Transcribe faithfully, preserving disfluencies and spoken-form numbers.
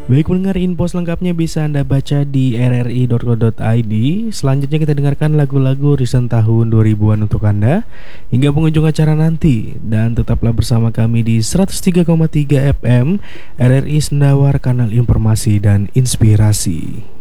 Baik pendengar, info selengkapnya bisa Anda baca di r r i dot co dot i d. Selanjutnya kita dengarkan lagu-lagu recent tahun dua ribuan untuk Anda hingga pengunjung acara nanti. Dan tetaplah bersama kami di seratus tiga koma tiga F M R R I Sendawar, kanal informasi dan inspirasi.